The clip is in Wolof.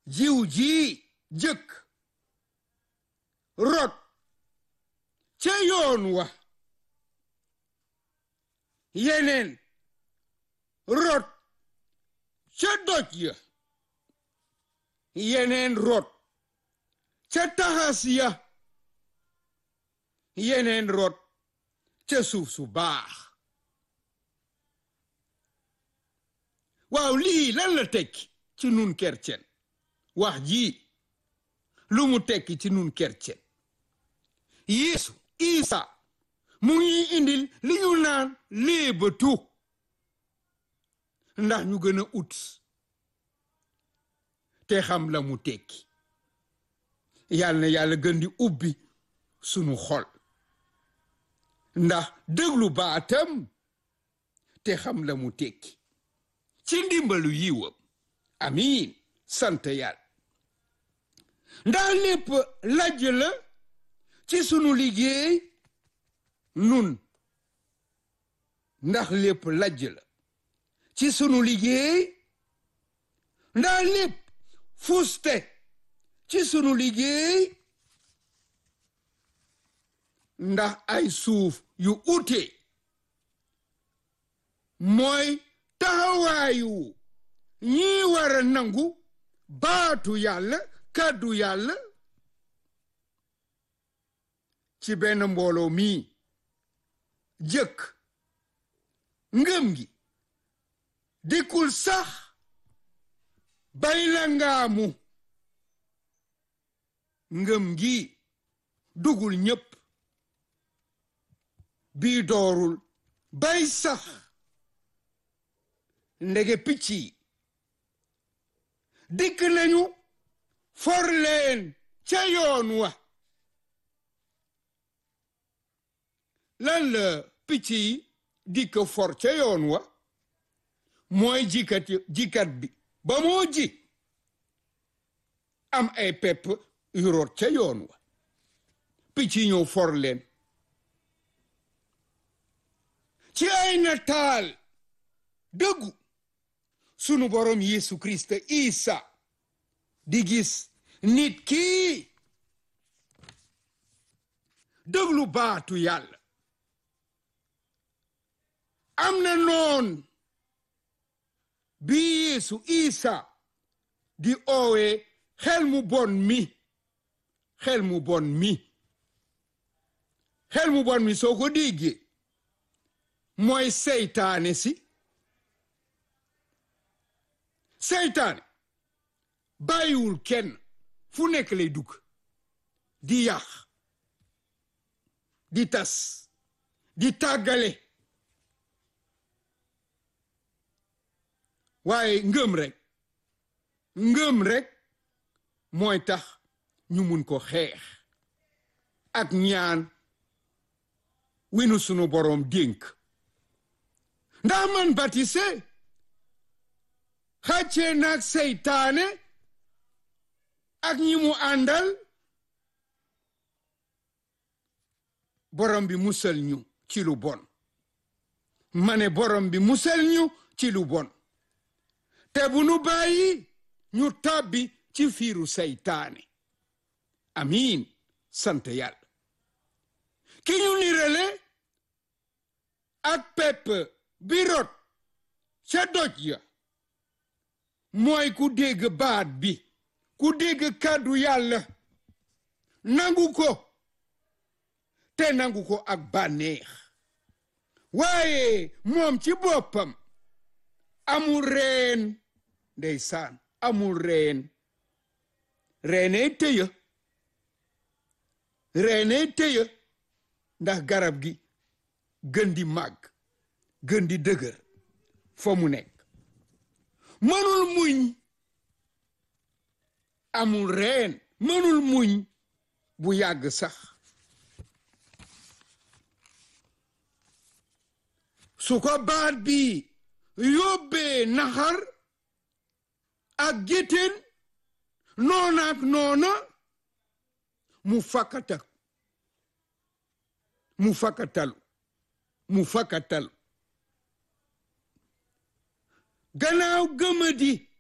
jiw ji jëkk rot ca yoon wa yeneen rot ca doj ya yeneen rot ca taxas ya yeneen rot ca suuf su baax waaw lii lan la tekki ci nun kercen wax ji lu mu tekki ci nun kercen Yeesu Isa mu ngi indil li ñu naan léebatu ndax ñu gën a ut te xam la mu tekki yàlla na yàlla gën di ubbi sunu xol ndax déglu baatam te xam la mu tekki ci ndimbalu yiwam amiin sant yàlla ndax lépp lajj la ci sunu liggéey nun ndax lépp lajj la ci sunu liggéey ndax lépp fuste ci sunu liggéey ndax ay suuf yu ute mooy taxawaayu ñi war a nangu baatu yàlla kàddu yàlla ci benn mbooloo mi jëkk ngëm gi dikkul sax bay la ngaamu ngëm gi dugul ñépp bii doorul bay sax ndege picc yi dikk nañu for leen ca yoon wa lan la picc yi dikk for ca yoon wa mooy jikat bi ba moo ji am ay pepp yu root ca yoon wa picc yi ñëw for leen ci ay nataal dëggu sunu borom Yeesu Kirist Isa di gis nit kii déglu baatu yàlla am na noon bi Yeesu Isa di oowe xel mu bon mi xel mu bon mi soo ko déggee mooy seytaane seytaane bàyyiwul kenn fu nekk lay dugg di yàq di tas di tàggale waaye ngëm rek mooy tax ñu mun ko xeex ak ñaan winu sunu boroom dénk ndax man batise xàccee naag seytaane ak ñi mu àndal borom bi musal ñu ci lu bon ma ne borom bi musal ñu ci lu bon te bu nu bàyyi ñu tàbbi ci fiiru seytaane amiin sant yàlla ki ñu nirale ak pepp bi rot ca doj ya mooy ku dégg baat bi ku dégg kàddu yàlla nangu ko te nangu ko ak bànneex waaye moom ci boppam amul reen ndeysaan amul reenee tëya ndax garab gi gën di màgg gën di dëgër fa mu nekk mënul muñ amul reen mënul muñ bu yàgg sax su ko baat bi yóbbee naxar ak géttéen noona ak noona mu fakkatalu gannaaw gëmadi